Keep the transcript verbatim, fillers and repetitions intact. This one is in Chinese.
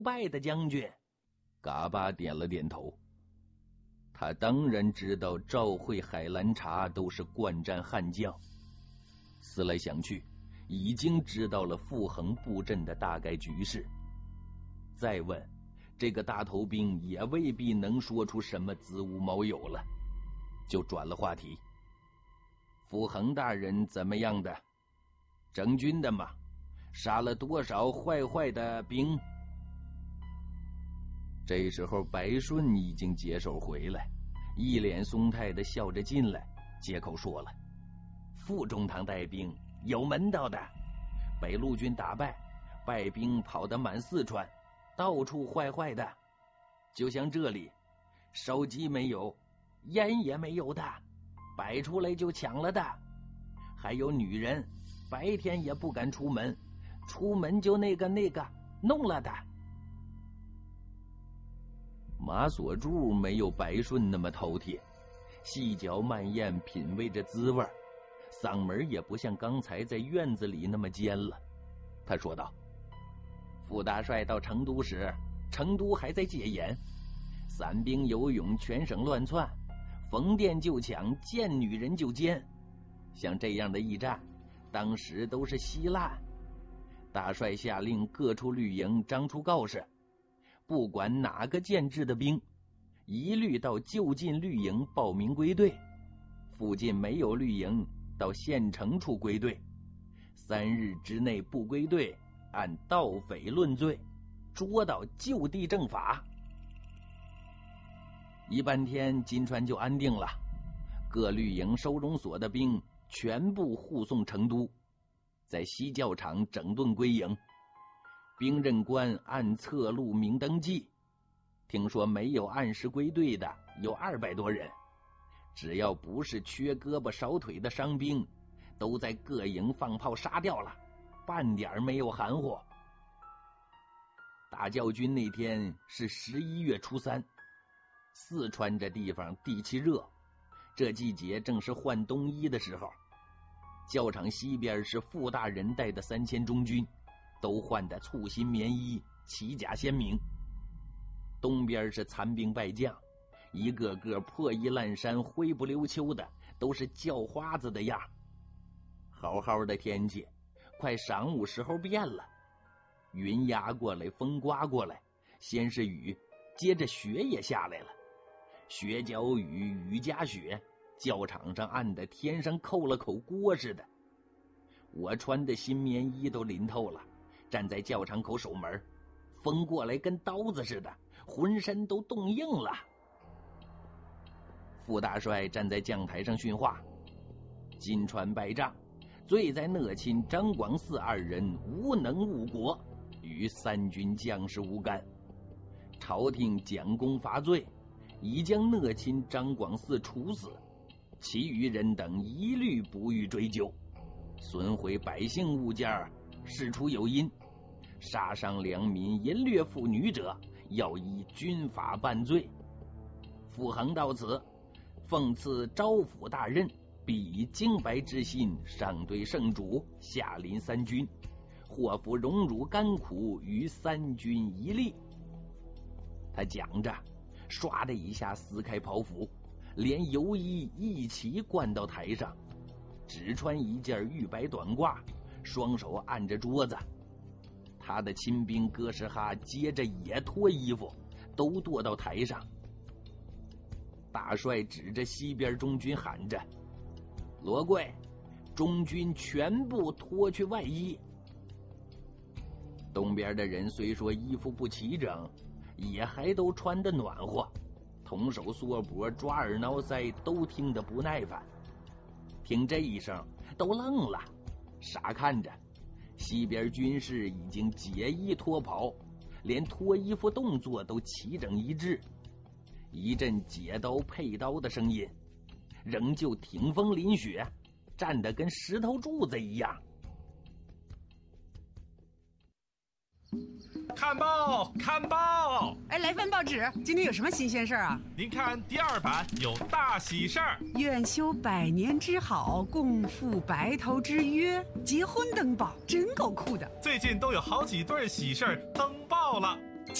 外的将军。嘎巴点了点头。他当然知道赵慧、海兰察都是惯战悍将，思来想去，已经知道了傅恒布阵的大概局势。再问，这个大头兵也未必能说出什么子午卯酉了，就转了话题。傅恒大人怎么样的？整军的嘛？杀了多少坏坏的兵？这时候白顺已经解手回来，一脸松态的笑着进来，接口说了：傅中堂带兵有门道的，被陆军打败，败兵跑得满四川，到处坏坏的。就像这里，手机没有，烟也没有的，摆出来就抢了的。还有女人，白天也不敢出门，出门就那个那个弄了的。马锁柱没有白顺那么饕餮，细嚼慢咽品味着滋味，嗓门也不像刚才在院子里那么尖了。他说道：傅大帅到成都时，成都还在戒严，散兵游勇，全省乱窜，逢店就抢，见女人就奸。像这样的驿站，当时都是稀烂。大帅下令各处绿营张出告示，不管哪个建制的兵，一律到就近绿营报名归队，附近没有绿营，到县城处归队，三日之内不归队，按盗匪论罪，捉到就地正法。一半天，金川就安定了，各绿营收容所的兵全部护送成都，在西教场整顿归营。兵任官按册录名登记，听说没有按时归队的有二百多人，只要不是缺胳膊少腿的伤兵，都在各营放炮杀掉了，半点没有含糊。大教军那天是十一月初三，四川这地方地气热，这季节正是换冬衣的时候。教场西边是傅大人带的三千中军，都换的簇新棉衣，旗甲鲜明。东边是残兵败将，一个个破衣烂衫，灰不溜秋的，都是叫花子的样。好好的天气，快晌午时候变了，云压过来，风刮过来，先是雨，接着雪也下来了。雪搅雨，雨夹雪，教场上暗的天上扣了口锅似的。我穿的新棉衣都淋透了，站在教场口守门，风过来跟刀子似的，浑身都冻硬了。傅大帅站在将台上训话：金川败仗，罪在讷亲张广嗣二人无能误国，与三军将士无干。朝廷奖功罚罪，已将讷亲张广嗣处死，其余人等一律不予追究。损毁百姓物件，事出有因，杀伤良民、淫掠妇女者，要依军法办罪。傅恒到此，奉赐招抚大任，必以清白之心上对圣主，下临三军，祸福荣辱甘苦于三军一力。他讲着，唰的一下撕开袍服，连油衣一起灌到台上，只穿一件玉白短褂，双手按着桌子。他的亲兵哥什哈接着也脱衣服，都跺到台上。大帅指着西边中军喊着：罗贵，中军全部脱去外衣。东边的人虽说衣服不齐整，也还都穿得暖和，同手缩脖，抓耳挠腮，都听得不耐烦。听这一声，都愣了，傻看着。西边军士已经解衣脱袍，连脱衣服动作都齐整一致。一阵解刀配刀的声音，仍旧挺风凛雪，站得跟石头柱子一样。 看报，看报！ 哎，来份报纸，今天有什么新鲜事儿啊？ 您看第二版有大喜事儿， 愿修百年之好，共赴白头之约，结婚登报，真够酷的。 最近都有好几对喜事儿登报了。